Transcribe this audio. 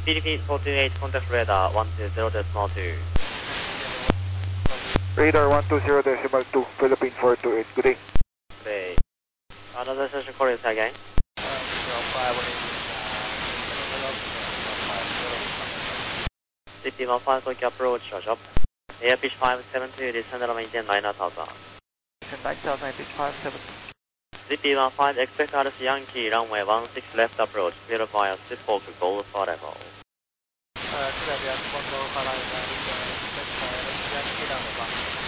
Philippines 428, contact radar 120.2. Radar 120.2, Philippine 428, good day. Good day. Another session call is again. CP15 quick approach, Roger. Air pitch 572, descend and maintain 9000. Descend 9000, pitch 572. CP15, expect RC Yankee, runway 16 left approach, clear via Sipok, goal for level. Clear via Sipok, goal for level, expect RC Yankee, runway 16.